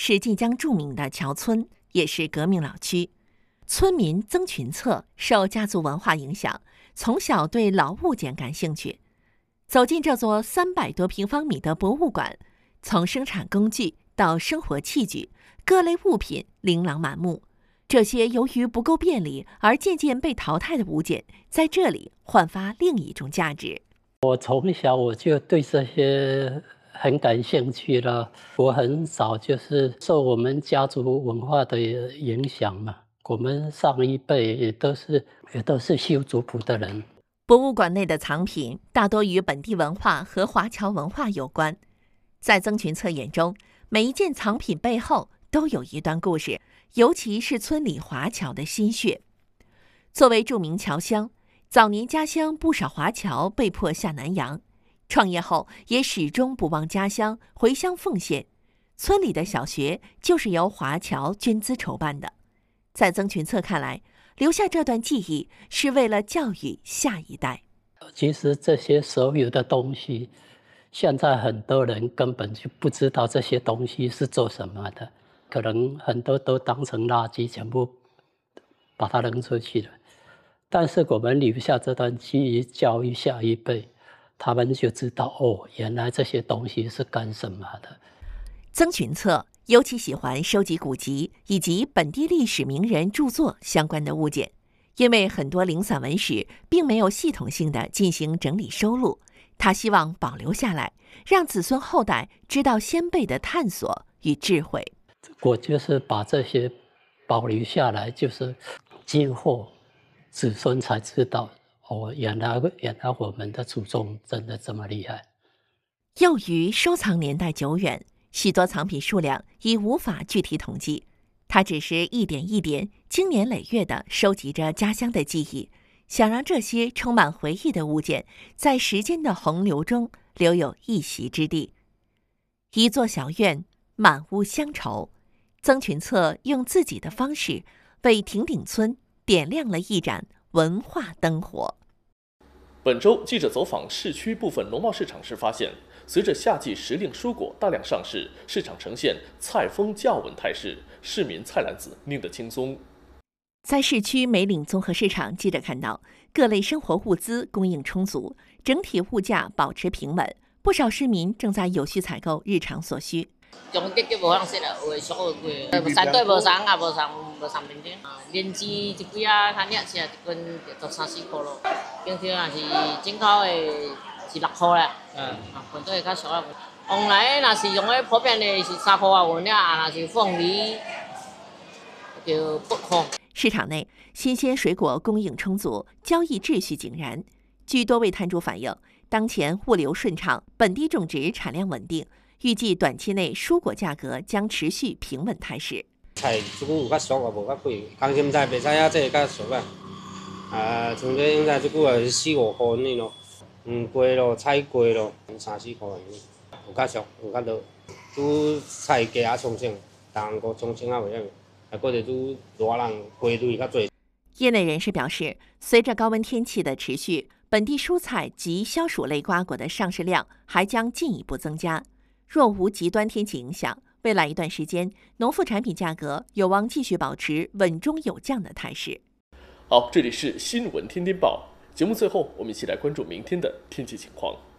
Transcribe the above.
是晋江著名的桥村，也是革命老区。村民曾群策受家族文化影响，从小对老物件感兴趣。走进这座300多平方米的博物馆，从生产工具到生活器具，各类物品琳琅满目。这些由于不够便利而渐渐被淘汰的物件，在这里焕发另一种价值。 我从小我就对这些很感兴趣了。我很早就是受我们家族文化的影响嘛。我们上一辈也都是修族谱的人。 博物馆内的藏品大多与本地文化和华侨文化有关。在曾群策眼中，每一件藏品背后都有一段故事，尤其是村里华侨的心血。作为著名侨乡，早年家乡不少华侨被迫下南洋，创业后也始终不忘家乡，回乡奉献。村里的小学就是由华侨捐资筹办的。在曾群策看来，留下这段记忆是为了教育下一代。 其实这些所有的东西，现在很多人根本就不知道这些东西是做什么的，可能很多都当成垃圾，全部把它扔出去了。但是我们留下这段记忆，教育下一辈，他们就知道哦，原来这些东西是干什么的。 曾群策尤其喜欢收集古籍以及本地历史名人著作相关的物件，因为很多零散文史并没有系统性的进行整理收录，他希望保留下来，让子孙后代知道先辈的探索与智慧。 我就是把这些保留下来，就是今后子孙才知道哦，原来我们的祖宗真的这么厉害。 由于收藏年代久远，许多藏品数量已无法具体统计，他只是一点一点、经年累月地收集着家乡的记忆，想让这些充满回忆的物件在时间的洪流中留有一席之地。一座小院，满屋乡愁，曾群策用自己的方式为亭顶村点亮了一盏文化灯火。 本周记者走访市区部分农贸市场时发现，随着夏季时令蔬果大量上市，市场呈现菜丰价稳态势，市民菜篮子拎得轻松。 在市区梅岭综合市场，记者看到各类生活物资供应充足，整体物价保持平稳，不少市民正在有序采购日常所需。 总结无通说啦，有诶俗有贵，山对无送啊，无送面顶。莲子一几啊，较热吃一斤就13-14块咯。平常若是进口诶是6块啦，本地会较俗啊。往来若是用诶普遍诶是3块啊，有领啊，若是凤梨就8块。 市场内新鲜水果供应充足，交易秩序井然。据多位摊主反映，当前物流顺畅，本地种植产量稳定，预计短期内蔬果价格将持续平稳态势。 菜即久有较俗啊，无较贵。空心菜、白菜啊，这个较俗啊。像这种菜即久也是4-5块安尼咯。黄瓜咯、菜瓜咯，3-4块安尼。有较俗，有较落。煮菜价啊上升，但个上升啊袂晓。还搁着煮热人花类较侪。 业内人士表示，随着高温天气的持续，本地蔬菜及消暑类瓜果的上市量还将进一步增加。若无极端天气影响，未来一段时间，农副产品价格有望继续保持稳中有降的态势。 好，这里是新闻天天报节目，最后我们一起来关注明天的天气情况。